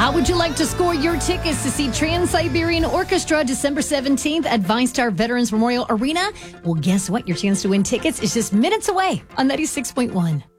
How would you like to score your tickets to see Trans-Siberian Orchestra December 17th at ViStar Veterans Memorial Arena? Well, guess what? Your chance to win tickets is just minutes away on 96.1.